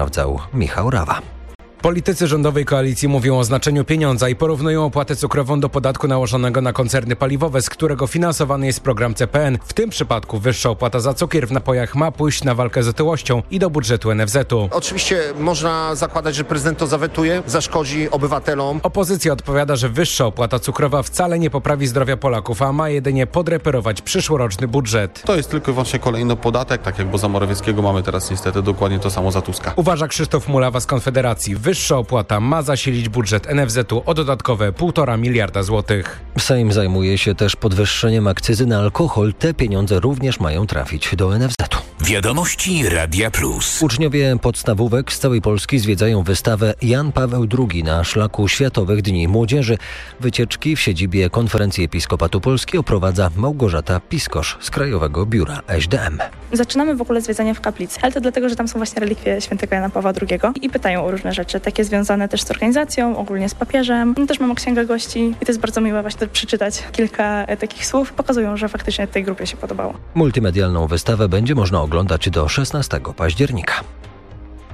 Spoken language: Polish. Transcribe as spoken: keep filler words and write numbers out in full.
sprawdzał Michał Rawa. Politycy rządowej koalicji mówią o znaczeniu pieniądza i porównują opłatę cukrową do podatku nałożonego na koncerny paliwowe, z którego finansowany jest program C P N. W tym przypadku wyższa opłata za cukier w napojach ma pójść na walkę z otyłością i do budżetu N F Z-u. Oczywiście można zakładać, że prezydent to zawetuje, zaszkodzi obywatelom. Opozycja odpowiada, że wyższa opłata cukrowa wcale nie poprawi zdrowia Polaków, a ma jedynie podreperować przyszłoroczny budżet. To jest tylko i wyłącznie kolejny podatek, tak jak za Morawieckiego mamy teraz niestety dokładnie to samo za Tuska. Uważa Krzysztof Mulawa z Konfederacji. Wyższa opłata ma zasilić budżet N F Z-u o dodatkowe półtora miliarda złotych. Sejm zajmuje się też podwyższeniem akcyzy na alkohol. Te pieniądze również mają trafić do N F Z-u. Wiadomości Radia Plus. Uczniowie podstawówek z całej Polski zwiedzają wystawę Jan Paweł drugi na szlaku Światowych Dni Młodzieży. Wycieczki w siedzibie Konferencji Episkopatu Polski oprowadza Małgorzata Piskosz z Krajowego Biura S D M. Zaczynamy w ogóle zwiedzanie w kaplicy, ale to dlatego, że tam są właśnie relikwie świętego Jana Pawła drugiego i pytają o różne rzeczy, takie związane też z organizacją, ogólnie z papieżem. Też mamy księgę gości i to jest bardzo miłe właśnie przeczytać kilka takich słów. Pokazują, że faktycznie tej grupie się podobało. Multimedialną wystawę będzie można oglądać do szesnastego października.